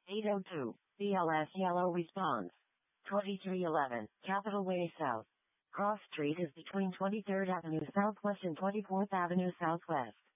802. BLS Yellow response. 2311. Capitol Way South. Cross Street is between 23rd Avenue Southwest and 24th Avenue Southwest.